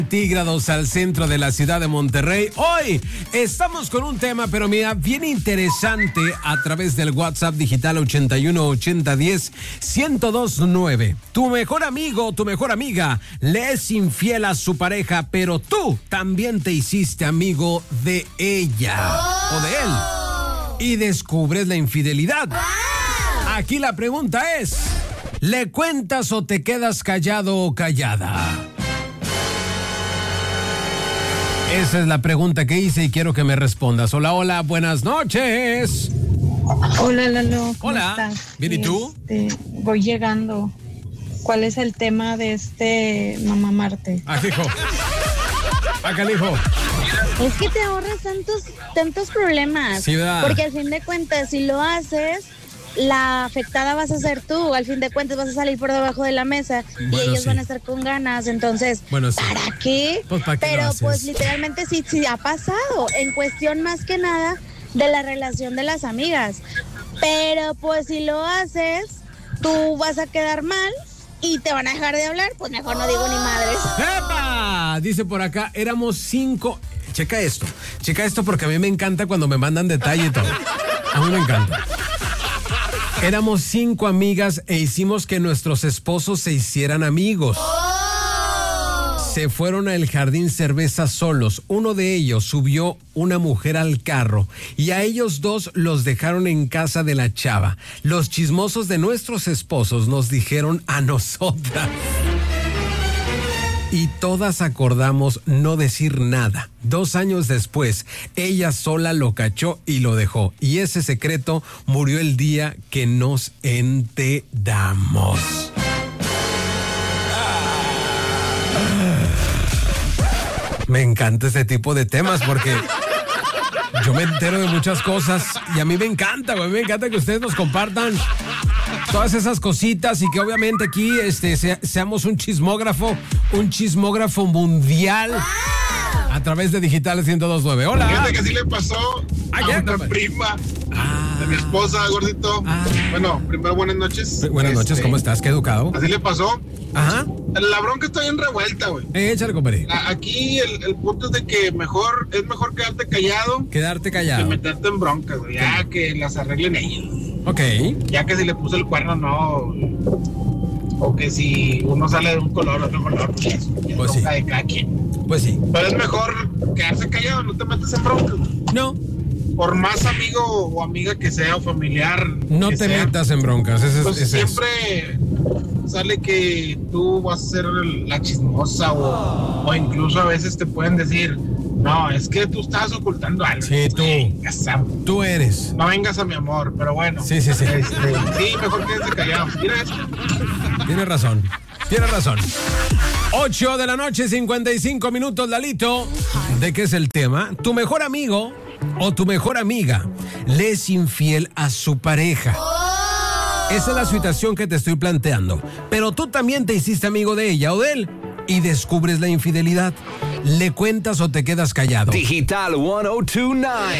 centígrados al centro de la ciudad de Monterrey. Hoy estamos con un tema, pero mira, bien interesante a través del WhatsApp digital 81 80 10 1029. Tu mejor amigo, tu mejor amiga le es infiel a su pareja, pero tú también te hiciste amigo de ella o de él y descubres la infidelidad. Aquí la pregunta es: ¿le cuentas o te quedas callado o callada? Esa es la pregunta que hice y quiero que me respondas. Hola, hola, buenas noches. Hola, Lalo. ¿Cómo Hola. estás? ¿Bien y tú? Voy llegando. ¿Cuál es el tema de Mamá Marte? Aquí, hijo. Acá, hijo. Es que te ahorras tantos problemas. Sí, ¿verdad? Porque al fin de cuentas, si lo haces, la afectada vas a ser tú. Al fin de cuentas vas a salir por debajo de la mesa y ellos sí. van a estar con ganas. Entonces, Bueno, sí. ¿para qué? Pues, ¿para qué lo Pero haces? pues literalmente sí ha pasado. En cuestión más que nada de la relación de las amigas. Pero pues si lo haces, tú vas a quedar mal y te van a dejar de hablar. Pues mejor no digo ni madres. ¡Epa! Dice por acá, éramos 5. Checa esto porque a mí me encanta cuando me mandan detalle y todo. A mí me encanta. Éramos 5 amigas e hicimos que nuestros esposos se hicieran amigos. Se fueron al jardín cerveza solos. Uno de ellos subió una mujer al carro y a ellos dos los dejaron en casa de la chava. Los chismosos de nuestros esposos nos dijeron a nosotras. Y todas acordamos no decir nada. 2 años después, ella sola lo cachó y lo dejó. Y ese secreto murió el día que nos enteramos. Me encanta este tipo de temas porque yo me entero de muchas cosas y a mí me encanta, güey. Me encanta que ustedes nos compartan todas esas cositas y que obviamente aquí seamos un chismógrafo mundial a través de Digital 102.9. Hola. Fíjate que sí le pasó a una prima de mi esposa, gordito. Bueno, primero buenas noches. Buenas noches, ¿cómo estás? Qué educado. Así le pasó. Ajá. La bronca está bien revuelta, güey. Échale, compadre. Aquí el punto es de que es mejor quedarte callado. Quedarte callado. Que meterte en broncas, güey. Ya que las arreglen ellos. Ok. Ya que si le puso el cuerno, no. O que si uno sale de un color, otro color. Pues sí. De cada quien. Pues sí. Pero es mejor quedarse callado, no te metes en broncas, güey. No. Por más amigo o amiga que sea o familiar. No te metas en broncas. Pues siempre sale que tú vas a ser la chismosa o incluso a veces te pueden decir, no, es que tú estás ocultando algo. Sí, tú eres. No vengas a mi amor, pero bueno. Sí. Sí, mejor quédate callado. Mira eso. Tienes razón. 8 de la noche, 55 minutos, Lalito. ¿De qué es el tema? Tu mejor amigo o tu mejor amiga le es infiel a su pareja. Esa es la situación que te estoy planteando. Pero tú también te hiciste amigo de ella o de él y descubres la infidelidad. ¿Le cuentas o te quedas callado? Digital 1029.